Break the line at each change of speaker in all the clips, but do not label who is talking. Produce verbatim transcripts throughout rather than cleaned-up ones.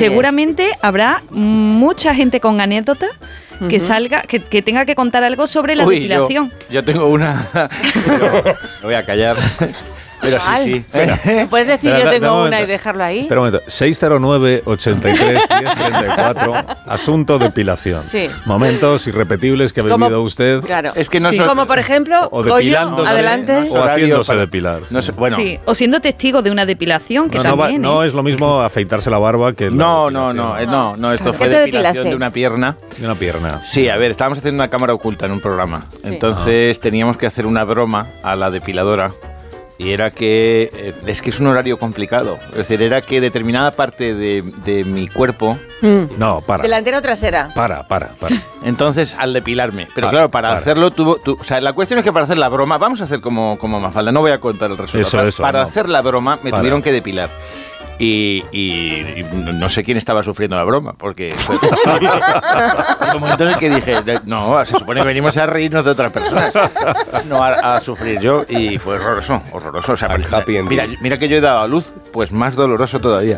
seguramente es. Habrá mucha gente con anécdotas que uh-huh. salga, que, que tenga que contar algo sobre la Uy, depilación.
Yo, yo tengo una... Pero me voy a callar. Pero sí, sí.
Espera. ¿Puedes decir pero, yo tengo no, una y dejarlo ahí?
Espera un momento. seis cero nueve, ochenta y tres, diez treinta y cuatro. Asunto depilación.
Sí.
Momentos irrepetibles que ha vivido usted.
Claro.
Es que no
sí.
son...
Como por ejemplo,
o depilándose,
adelante.
O haciéndose para... depilar.
No sé, bueno.
Sí. O siendo testigo de una depilación, que
no,
también.
No,
¿eh?
no es lo mismo afeitarse la barba que la
No, no, no, no, no, no. Esto fue depilación de una pierna.
De una pierna.
Sí, a ver, estábamos haciendo una cámara oculta en un programa. Sí. Entonces ah. teníamos que hacer una broma a la depiladora. Y era que, eh, es que es un horario complicado, es decir, era que determinada parte de, de mi cuerpo...
Mm.
No, para.
¿Delantera o trasera?
Para, para, para.
Entonces, al depilarme, pero
para,
claro, para,
para.
hacerlo tuvo... Tu, o sea, la cuestión es que para hacer la broma, vamos a hacer como, como Mafalda, no voy a contar el resultado.
Eso,
para
eso,
para
no.
hacer la broma me
para.
tuvieron que depilar. Y, y, y no sé quién estaba sufriendo la broma, porque fue un momento en el que dije, no, se supone que venimos a reírnos de otras personas, no a, a sufrir yo, y fue horroroso, horroroso. O sea, mira, mira que yo he dado a luz, pues más doloroso todavía.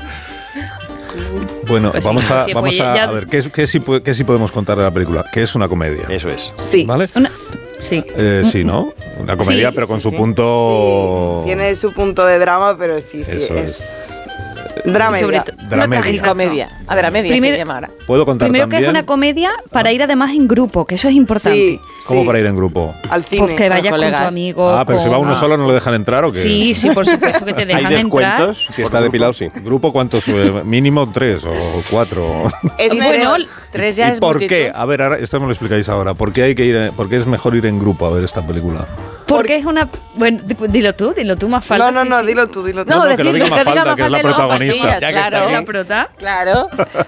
Bueno,
pues
vamos,
sí,
a,
sí,
vamos
pues
a,
ya...
a ver, ¿qué, es, qué, sí, ¿qué sí podemos contar de la película? Que es una comedia.
Eso es.
Sí.
¿Vale?
Una... Sí.
Eh, sí, ¿no? Una comedia,
sí,
pero
sí,
con
sí,
su
sí.
punto...
Sí, tiene su punto de drama, pero sí, sí,
Eso
es...
es.
Dramedia.
Dramedia.
Comedia. A dramedia
Primero,
se llama ahora.
¿Puedo contar
Primero
también?
que es una comedia para ir además en grupo, que eso es importante.
Sí,
¿Cómo
sí.
para ir en grupo?
Al cine.
Pues que vayas con,
colegas.
tu amigo.
Ah, pero
con...
si va uno solo, ¿no le dejan entrar o qué?
Sí, sí, por supuesto que te dejan
¿Hay
entrar.
descuentos?
Si está depilado, sí.
¿Grupo cuántos? Eh, mínimo tres o cuatro.
Es
Y
mejor.
bueno,
Tres ya
¿Y
es
por
multitud.
qué? A ver, ahora, esto me lo explicáis ahora. ¿Por qué, hay que ir, en- ¿Por qué es mejor ir en grupo a ver esta película?
Porque es una... Bueno, dilo tú, dilo tú, más falta.
No, no,
sí,
no,
sí.
dilo tú, dilo tú.
No,
No, no, que lo
decirle,
diga
que diga
Mafalda, que es la
Mafalda y luego
protagonista.
pastillas,
Ya que
claro.
está aquí.
La prota.
Claro.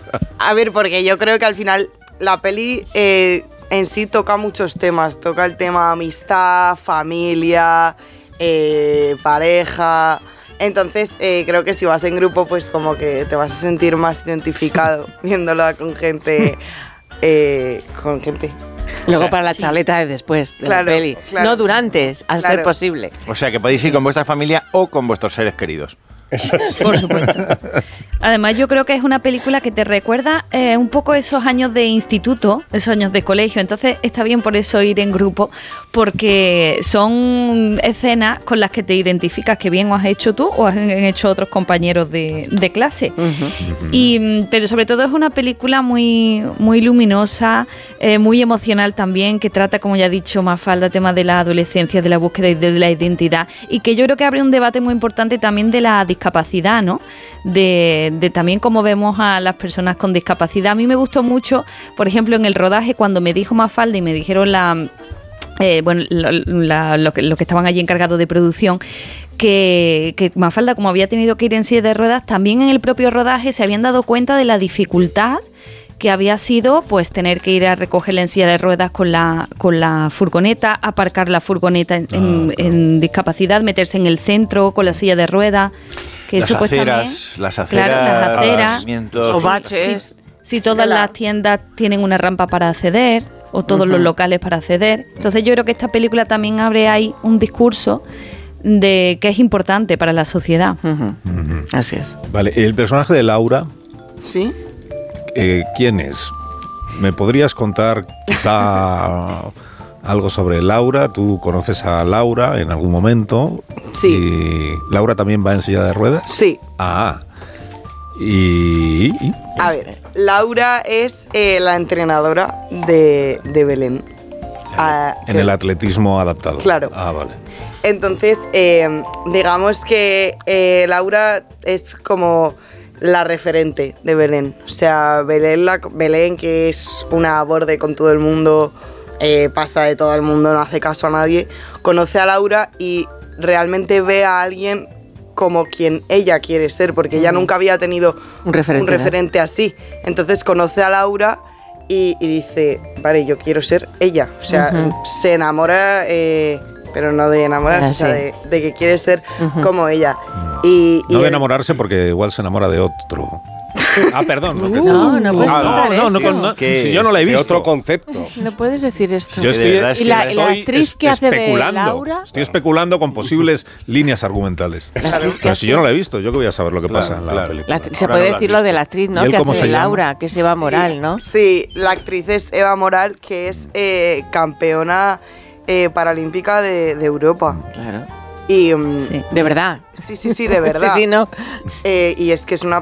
A ver, porque yo creo que al final la peli eh, en sí toca muchos temas. Toca el tema amistad, familia, eh, pareja. Entonces, eh, creo que si vas en grupo, pues como que te vas a sentir más identificado viéndola con gente... Eh, con gente.
Luego para la charleta de después de
Claro,
la peli.
claro.
No durante, a
Claro.
ser posible.
O sea, que podéis ir con vuestra familia o con vuestros seres queridos.
Por supuesto. Además, yo creo que es una película que te recuerda eh, un poco esos años de instituto, esos años de colegio. Entonces, está bien por eso ir en grupo, porque son escenas con las que te identificas, que bien o has hecho tú o han hecho otros compañeros de, de clase.
Uh-huh.
Y, pero sobre todo es una película muy, muy luminosa, eh, muy emocional también, que trata, como ya ha dicho Mafalda, tema de la adolescencia, de la búsqueda de la identidad, y que yo creo que abre un debate muy importante también de la discapacidad, ¿no? De, de también cómo vemos a las personas con discapacidad. A mí me gustó mucho, por ejemplo, en el rodaje, cuando me dijo Mafalda y me dijeron la... Eh, bueno, lo, la, lo, que, lo que estaban allí encargados de producción, que, que Mafalda, como había tenido que ir en silla de ruedas, también en el propio rodaje se habían dado cuenta de la dificultad que había sido pues tener que ir a recogerla en silla de ruedas con la, con la furgoneta, aparcar la furgoneta en, ah, en, claro. en discapacidad, meterse en el centro con la silla de ruedas. Que
las,
eso, pues,
aceras,
también,
las aceras,
claro, las aceras,
o baches.
Si, si todas las tiendas tienen una rampa para acceder, o todos uh-huh. los locales para acceder. Entonces yo creo que esta película también abre ahí un discurso de que es importante para la sociedad.
Uh-huh. Uh-huh. Así es.
Vale, el personaje de Laura.
¿Sí?
Eh, ¿Quién es? ¿Me podrías contar quizá algo sobre Laura? ¿Tú conoces a Laura en algún momento?
Sí.
¿Y Laura también va en silla de ruedas?
Sí.
Ah. Y... y
a ver, Laura es eh, la entrenadora de, de Belén.
Ah, en que, el atletismo adaptado.
Claro.
Ah, vale.
Entonces, eh, digamos que eh, Laura es como la referente de Belén. O sea, Belén, la, Belén que es una borde con todo el mundo, eh, pasa de todo el mundo, no hace caso a nadie, conoce a Laura y realmente ve a alguien como quien ella quiere ser, porque ella nunca había tenido
un referente,
un referente así. Entonces conoce a Laura y, y dice, vale, yo quiero ser ella. O sea, uh-huh. se enamora, eh, pero no de enamorarse, ah, sí. o sea, de, de que quiere ser uh-huh. como ella.
No,
y, y
no de
el,
enamorarse porque igual se enamora de otro. Ah, perdón. No, te-
No, no puedes
Ah,
contar
no, no,
esto.
no, no,
que
si yo no la he
Es
visto.
otro concepto.
No puedes decir esto.
Yo
Que de
estoy,
verdad es
¿Y
que
la, y la
estoy
actriz
es-
que hace de
especulando.
Laura?
Estoy especulando con posibles líneas argumentales.
actriz que
Pero si
hace-
yo no la he visto, yo que voy a saber lo que
Claro,
pasa en la
claro.
película.
La- se
Ahora
puede
no la has
decir lo de
visto.
la actriz,
¿Y
¿no?
él
Que
cómo
hace
se
de
llama?
Laura, que es Eva Moral, ¿no?
Sí, la actriz es Eva Moral, que es eh, campeona eh, paralímpica de, de Europa.
Claro.
Y mm,
Sí.
De verdad.
sí, sí, sí, de verdad.
Sí, sí, no.
Eh, y es que es una